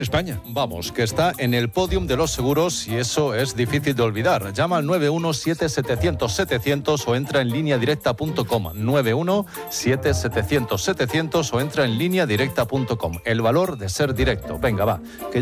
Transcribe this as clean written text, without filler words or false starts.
España. Vamos, que está en el podium de los seguros y eso es difícil de olvidar. Llama al 917-700-700 o entra en lineadirecta.com. 917-700-700 o entra en lineadirecta.com. El valor de ser directo. Venga, va. Que